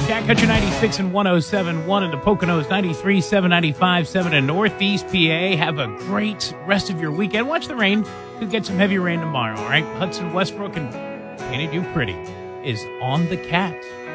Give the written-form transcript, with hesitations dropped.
Cat Country 96 and 107.1 in the Poconos, 93.7, 95.7 in Northeast PA. Have a great rest of your weekend. Watch the rain. Could get some heavy rain tomorrow, all right? Hudson Westbrook and Painted You Pretty is on the Cat.